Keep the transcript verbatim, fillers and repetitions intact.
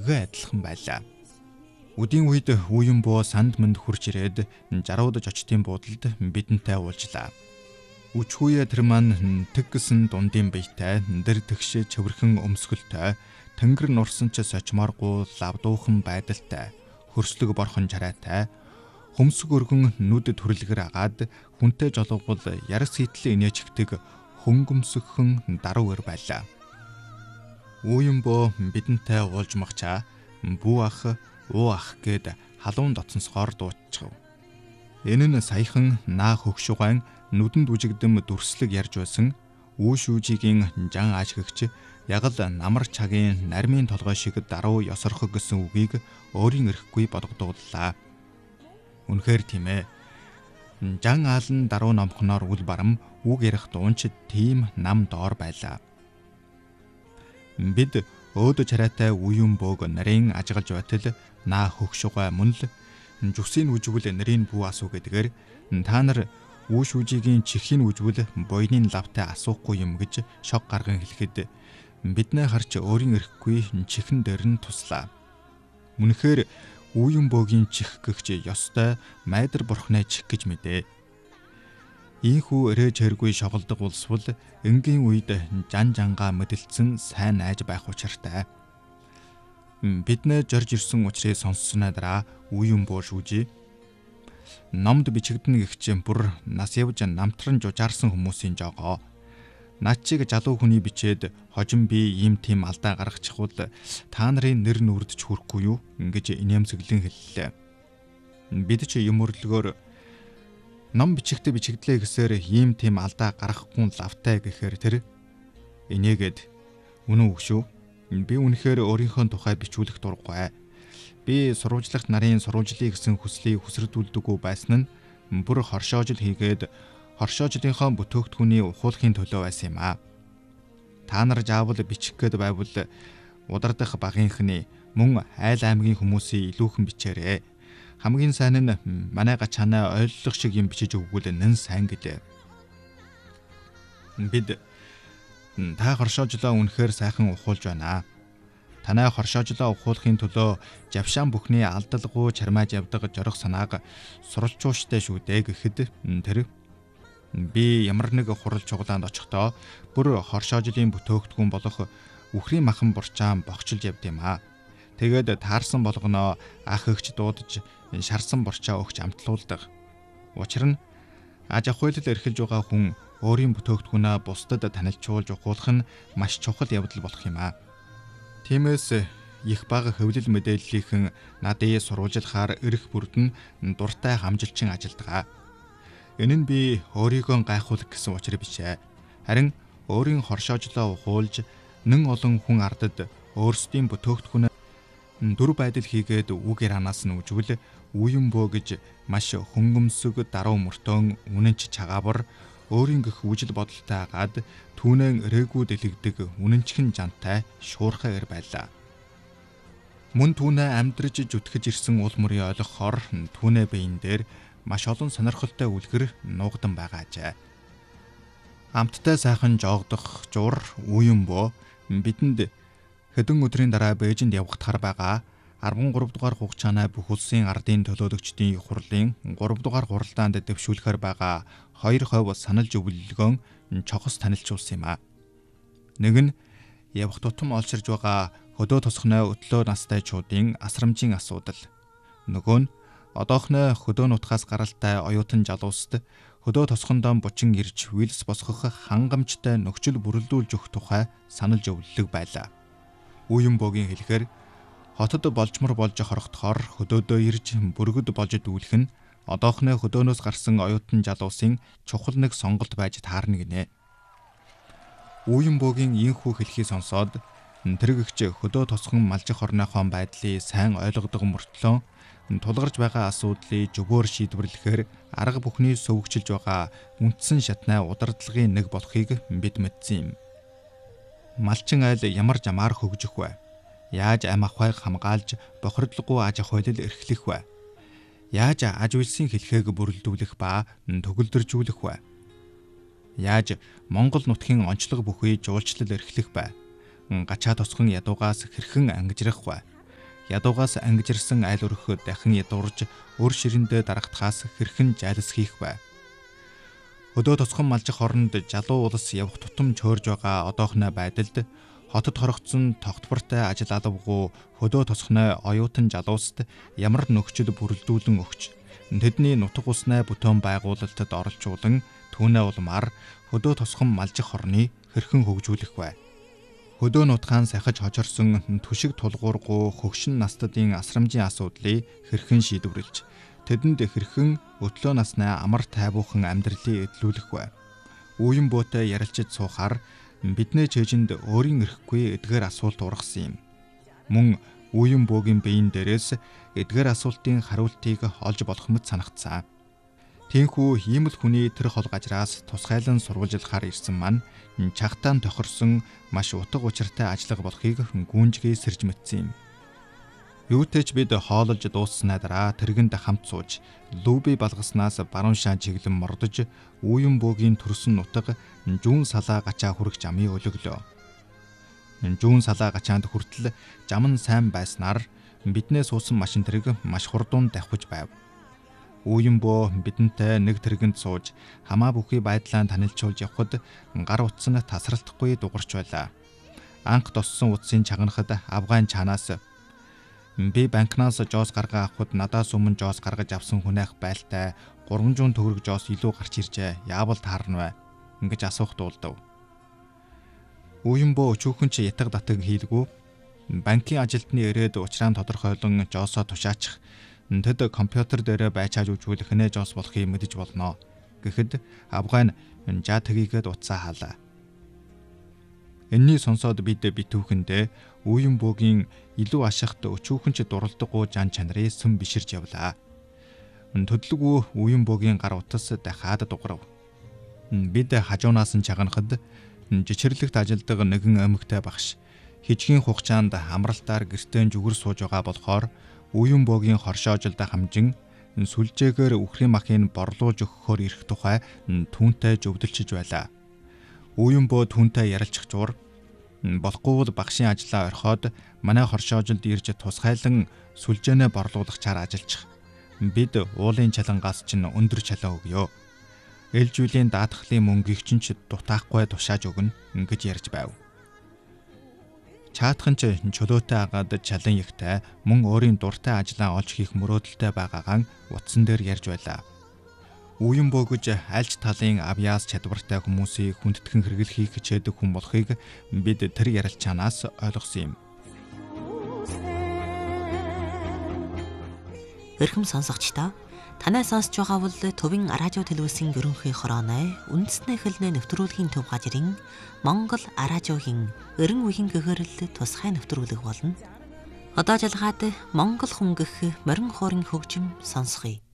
мөнгөө адилхан байлаа. Үдийн үед Уюнбо санд мэнд хурж ирээд жаруудаж очтын буудалд бидэнтэй уулзлаа. Үчхүүе тэр маань тэг гисэн дундын биетэй, дэр тэгш чөвөрхөн өмсгөлтэй, тэнгэр нурсан ч сочморгуу лавдуухан байдалтай, хөрслөг борхон жараатай, хөмсг өргөн нүд төрлгөр агаад хүнтэй жолгобол яраг сийтлэн инээчгдэг хөнгөмсгөн даруугэр байлаа. Уюнбо бидэнтэй уулж махчаа бүү ах уу ах гэд халуун доцсонсоор дууччихв. Энэ нь саяхан наа хөгшугайн нүдэнд үжигдэм дүрслэг ярьж байсан үүшүүжигийн жан ажигч яг л намар цагийн нармын толгой шиг даруу ёсорхог гэсэн үгийг өөрийн эрэхгүй бодогдууллаа. Үнэхээр тийм ээ. Жан аалн даруу номхоноор үл барам үг ярих дуунч тийм нам доор байлаа. Бид өөдө чараатай Уюнбог нарийн ажиглаж байтал наа хөгшугай мөн л жүсийн үжигвэл нарийн бүү асуу гэдгээр та нар үүшүүжигийн чихийн үжигвэл буйны лавтай асуухгүй юм гэж шог гарган хэлэхэд биднээ харж өөрийн эрэхгүй чихэн дээр нь туслаа. Үнэхээр Уюнбогийн чих гэгч ёстой майдар бурхны чих гэж мэдээ. Ийхүү өрөөж хэргүй шоголдог улсвал энгийн үед жан жангаа мэдэлцэн сайн найж байх учиртай. Биднээ жорж ирсэн учрыг сонссноо дараа Уюнбо шүүжээ. Номд бичигдэнэ гэгч бүр нас явж намтран жужаарсан хүмүүсийн жогоо. Над чиг залуу хүний бичээд хожим би ийм тийм алдаа гаргачихвал та нарын нэр нүрдч хүрэхгүй юу гэж инээмсэглэн хэллээ. Бид ч юм өрлөгөөр ном бичигтээ бичигдлээ гэсээр ийм тийм алдаа гаргахгүй лавтай гэхээр тэр инээгээд үнэн үг шүү. Би үнэхээр өөрийнхөө тухай бичүүлэх дурггүй. Би сурвалжлагч нарын сурвалжлыг гэсэн хүслийг хүсэрдүүлдэггүй байсан нь бүр хоршоожл хийгээд хоршоожлынхоо бүтээгдэхүүний ухуулахын төлөө байсан юм аа. Та нар заавал бичих гээд байвал удардах багийнхны мөн айл аймгийн хүмүүсийн илүүхэн бичээрэй. Хамгийн сайн нь манай гачаанаа ойлгох шиг юм бичиж өгвөл нэн сайн гэлээ. Бид та хоршоожлоо үнэхээр сайхан ухуулж байна. Танай хоршоожлоо ухуулахын төлөө жавшаан бүхний алдалгүй чармааж явдаг жорох санааг суралцууштай шүү дээ гэхэд тэр би ямар нэг хурал чуглаанд очихдоо бүр хоршоожлын бүтээгдэхүүн болох үхрийн махан бурчаан богчилж явд юм аа. Тэгээд таарсан болгоноо ах эгч дуудаж шарсан бурчаа өгч амтлуулдаг. Учир нь аж ахуйлал эрхэлж байгаа хүн өөрийн бүтээгдэхүүнээ бусдад танилцуулж ухуулах нь маш чухал явдал болох юм аа. Тиймээс их бага хөвлөл мэдээллийнхэн надад сурвалжлахаар эрх бүрдэн дуртай хамжилчин ажилдгаа. Энэ нь би өөрийгөө гайхуулах гэсэн учир биш ээ. Харин өөрийн хоршоожлоо ухуулж нэн олон хүн ардад өөрсдийн бүтээгдэхүүнээ дүр байдал хийгээд үгээр ханаас нь үжвэл Уюнбо гэж маш хөнгөмсөг даруу мөртөн үнэнч чагаавар өөрийн гэх үжил бодолтой агаад түүнэн эрээгүй дэлгдэг үнэнчхэн жантай шуурхайгэр байлаа. Мөн түүнээ амьдрж зүтгэж ирсэн уул мөрийн ойлгохоор түүнээ биен дээр маш олон сонирхолтой үлгэр нуугдан байгаа ажээ. Амттай сайхан жоогдох жур Уюнбо бидэнд хэдэн өдрийн дараа Бээжинд явагдахаар байгаа арван гурав дугаар хугацааны бүх улсын ардын төлөөлөгчдийн хурлын гурав дугаар хуралдаанд дэвшүүлэхээр байгаа хоёр хувь санал зөвлөлгөөн чохос танилцуулсан юм а. Нэг нь явах тутам олширж байгаа хөдөө тосгоны өтлөө настайчуудын асрамжийн асуудал. Нөгөө нь одоохны хөдөө нутгаас гаралтай оюутан залуусд хөдөө тосгондоо бучин ирж вилс босгох хангамжтай нөхцөл бүрэлдүүлж өгөх тухай санал зөвлөлөг байлаа. Уюнбогийн хэлэхээр хотод болжмор болж хорогдохоор хөдөөдөө ирж бүргэд болж дүүлэх нь одоохны хөдөөнөөс гарсан оюутан залуусын чухал нэг сонголт байж таарна гинэ. Уюнбогийн ийхүү хэлхийг сонсоод тэрэгч хөдөө тосгон малжих орныхоо байдлыг сайн ойлгодог мөртлөө тулгарч байгаа асуудлыг зөвөр шийдвэрлэхээр арга бүхний сөвөгчилж байгаа үндсэн шатнаа удирдлагын нэг болохыг бид мэдсэн юм. Малчин айл ямар жамаар хөгжих вэ? Яаж ам ахуйг хамгаалж бохирдлоггүй аж ахуйлал эрхлэх вэ? Яаж аж үйлсийн хэлхээг бүрэлдүүлэх ба төгөлдржүүлэх вэ? Яаж Монгол нутгийн онцлог бүхий жуулчлал эрхлэх вэ? Гачаа тосгон ядуугаас хэрхэн ангижрах вэ? ядуугаас ангижирсан аль өрхөд дахин ядуурж өр ширэндээ дарагдахаас хэрхэн жайлс хийх вэ? Хөдөө тосгон малжих оронд жалуу улс явах тутам чөөрж байгаа одоохны байдалд хотод хорогдсон тогтвортой ажил алавгүй хөдөө тосгоны оюутан жалуусд ямар нөхцөл бүрэлдүүлэн өгч тэдний нутаг усны бүтээн байгуулалтад оролцуулан түүнээ улмаар хөдөө тосгон малжих орны хэрхэн хөгжүүлэх вэ? Хөдөө нутгаан сахиж хожорсон түшиг тулгуургүй хөгшин настадын асрамжийн асуудлыг хэрхэн шийдвэрлэж тэдэнд хэрхэн өтлөө насны амар тайвуухан амьдралыг эдлүүлэх вэ? Үеийн буутай ярилцаж суухаар бидний чэжинд өөрийн эрэхгүй эдгээр асуулт ургасан юм. Мөн үеийн буугийн биеийн дээрээс эдгээр асуултын хариултыг олж болох мэт санагдсан. Тиймхүү ийм л хүний тэр хол гажраас тусгайлан сурвалжлахаар ирсэн маань чагтаан тохирсон маш утга учиртай ажиллага болохыг гүнжгээ сэрж мэдсэн юм. Юутэйч бид хоололж дууссанаа дараа тэргэнд хамт сууж лүби балгаснаас баруун шаа чиглэн мордож үеийн буугийн төрсөн нутаг жүүн салаа гачаа хүрэх жамыг өлөглөө. Жүүн салаа гачаанд хүртэл жам нь сайн байснаар биднээ суусан машин тэрэг маш хурдуун давхиж байв. Үеийн буу бидэнтэй нэг тэргэнд сууж хамаа бүхий байдлаа танилцуулж явхад гар утас нь тасралтгүй дугарч байлаа. Анх тоссон утсын чаганахад авгаан чанаас би банкнаас жоос гаргаа авахд надаас өмнө жоос гаргаж авсан хүнийх байлтай гурван зуун төгрөг жоос илүү гарч иржээ. Яавал таарна вэ? Ингэж асуух дуулдав. Үеийн буу өчүүхэн ч ятаг татаг хийлгүй. Банкын ажилтны ирээд учраан тодорхойлон жоосоо тушаачих. Тэд компьютер дээр байчааж үзүүлэх нэ жоос болохыг мэдэж болно. Гэхэд авгаан жаа тгийгээд утсаа хаалаа. Энэний сонсоод бид битүүхэндээ үеийн буугийн илүү ашигт өчүүхэн ч дуралдаггүй жан чанарын сүм биширж явлаа. Төдлөгөө үеийн буугийн гар утас дахиад дуграв. Бид хажуунаас нь чаганахад жичирлэгт ажилдаг нэгэн эмэгтэй багш хижгийн хугацаанд амралтаар гэртээ зүгэр сууж байгаа болохоор үеийн буугийн хоршоожилд хамжин сүлжээгээр үхрийн махыг борлуулж өгөхөөр ирэх тухай түүнтэй зөвдөлчж байлаа. Үеийн буу түүнтэй ярилцах зур болохгүй бол багшийн ажлаа орхиод манай хоршоожилд ирж тусгайлан сүлжээнэ борлуулах чаар ажиллах. Бид уулын чалангаас чинь өндөр чалаа өгье. Ээлж үлийн даатгалын мөнгийг чинь ч дутаахгүй тушааж өгнө гэж ярьж байв. Чаатхан ч чөлөөтэй агаад чалан ихтэй мөн өөрийн дуртай ажлаа олж хийх мөрөөдөлтэй байгаагаан утсан дээр ярьж байлаа. Үеийн буу гэж альж талын авьяас чадвартай хүмүүсийг хүндэтгэн хэрэглэхийг хичээдэг хүн болохыг бид тэр ярилцаанаас ойлгосон юм. Өрхөм сонсогчдоо танай сонсож байгаа бол Төвийн радио телевизийн ерөнхий хорооной үндэсний хэлний нэвтрүүлгийн төв газрын Монгол радиогийн өрн үеийн гэгэрэл тусгай нэвтрүүлэг болно. Одоо жалгаад Монгол хүн гэх морин хоорын хөгжим сонсгоё.